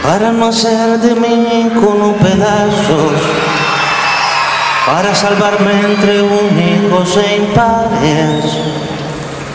para no hacer de mí con pedazos, para salvarme entre únicos e impares.